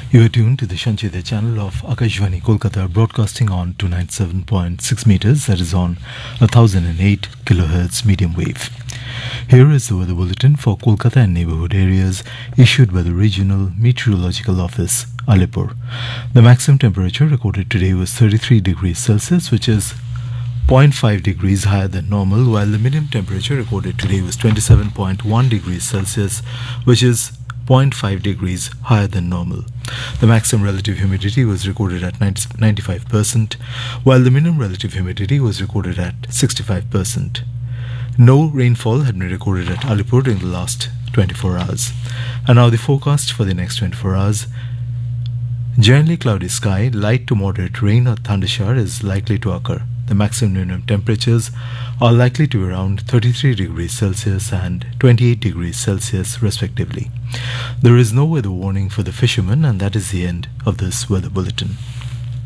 You are tuned to the Shanchita channel of Akashvani Kolkata, broadcasting on 297.6 meters, that is on 1008 kilohertz medium wave. Here is the weather bulletin for Kolkata and neighborhood areas issued by the Regional Meteorological Office, Alipur. The maximum temperature recorded today was 33 degrees Celsius, which is 0.5 degrees higher than normal, while the minimum temperature recorded today was 27.1 degrees Celsius, which is 0.5 degrees higher than normal. The maximum relative humidity was recorded at 95%, while the minimum relative humidity was recorded at 65%. No rainfall had been recorded at Alipur during the last 24 hours. And now the forecast for the next 24 hours. Generally cloudy sky, light to moderate rain or thundershower is likely to occur. The maximum and minimum temperatures are likely to be around 33 degrees Celsius and 28 degrees Celsius respectively. There is no weather warning for the fishermen, and that is the end of this weather bulletin.